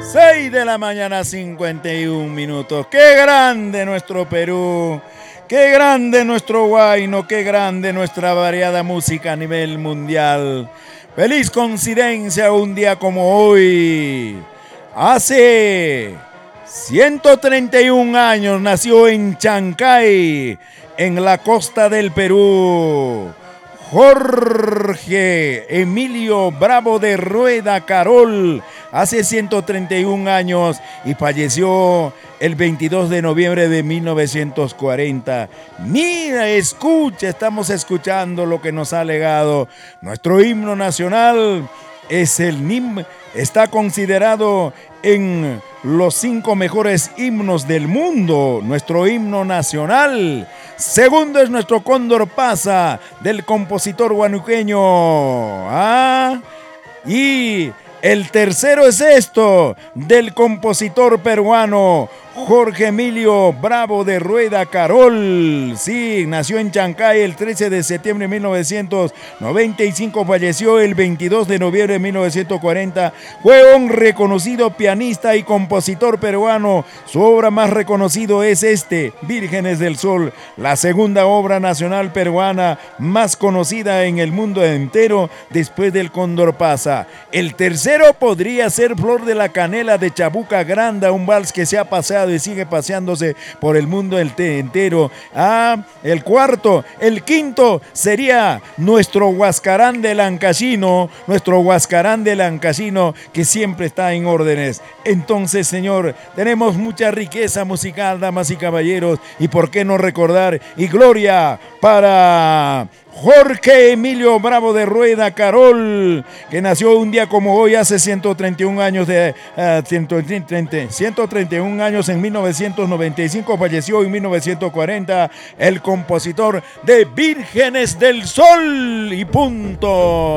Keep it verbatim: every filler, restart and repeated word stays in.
seis de la mañana, cincuenta y un minutos. ¡Qué grande nuestro Perú! ¡Qué grande nuestro Huayno! ¡Qué grande nuestra variada música a nivel mundial! ¡Feliz coincidencia un día como hoy! Hace ciento treinta y un años nació en Chancay, en la costa del Perú, Jorge Emilio Bravo de Rueda Carol, hace ciento treinta y un años, y falleció el veintidós de noviembre de mil novecientos cuarenta. Mira, escucha, estamos escuchando lo que nos ha legado. Nuestro himno nacional es el N I M, está considerado en los cinco mejores himnos del mundo, nuestro himno nacional. Segundo es nuestro Cóndor Pasa, del compositor huanuqueño. ¿Ah? Y el tercero es esto, del compositor peruano Jorge Emilio Bravo de Rueda Carol. Sí, nació en Chancay el trece de septiembre de mil novecientos noventa y cinco, falleció el veintidós de noviembre de mil novecientos cuarenta. Fue un reconocido pianista y compositor peruano. Su obra más reconocido es este, Vírgenes del Sol, la segunda obra nacional peruana más conocida en el mundo entero después del Cóndor Pasa. El tercero podría ser Flor de la Canela de Chabuca Granda, un vals que se ha pasado y sigue paseándose por el mundo entero. Ah, el cuarto, el quinto sería nuestro Huascarán de Lancashino, nuestro Huascarán de Lancashino, que siempre está en órdenes. Entonces, señor, tenemos mucha riqueza musical, damas y caballeros, y por qué no recordar, y gloria para Jorge Emilio Bravo de Rueda Carol, que nació un día como hoy hace ciento treinta y un años de uh, ciento treinta, ciento treinta y un años en mil novecientos noventa y cinco, falleció en mil novecientos cuarenta, el compositor de Vírgenes del Sol y punto.